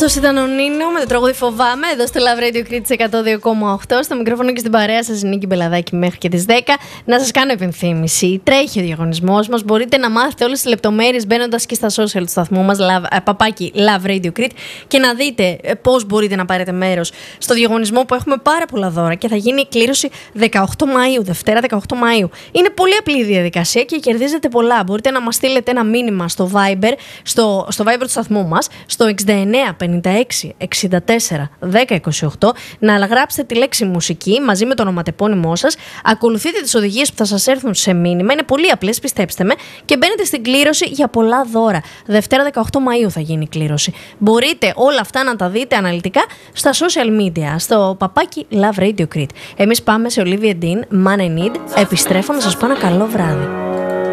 Αυτός ήταν ο Νίνο με το τραγούδι Φοβάμαι, εδώ στο Love Radio Crete 102,8. Στο μικρόφωνο και στην παρέα σας η Νίκη Μπελαδάκη μέχρι και τις 10. Να σας κάνω υπενθύμηση. Τρέχει ο διαγωνισμός μας. Μπορείτε να μάθετε όλες τις λεπτομέρειες μπαίνοντας και στα social του σταθμού μας, παπάκι Love Radio Crete, και να δείτε πώς μπορείτε να πάρετε μέρος στο διαγωνισμό που έχουμε πάρα πολλά δώρα και θα γίνει η κλήρωση 18 Μαΐου, Δευτέρα 18 Μαΐου. Είναι πολύ απλή η διαδικασία και κερδίζετε πολλά. Μπορείτε να μας στείλετε ένα μήνυμα στο Viber, στο Viber του σταθμού μας, στο 69 56 64 10 28, να γράψετε τη λέξη μουσική μαζί με το ονοματεπώνυμό σας. Ακολουθείτε τις οδηγίες που θα σας έρθουν σε μήνυμα. Είναι πολύ απλές, πιστέψτε με, και μπαίνετε στην κλήρωση για πολλά δώρα. Δευτέρα 18 Μαΐου θα γίνει η κλήρωση. Μπορείτε όλα αυτά να τα δείτε αναλυτικά στα social media, στο παπάκι Love Radio Crete. Εμείς πάμε σε Olivia Dean, Man I Need. Επιστρέφω να σας πω ένα καλό βράδυ.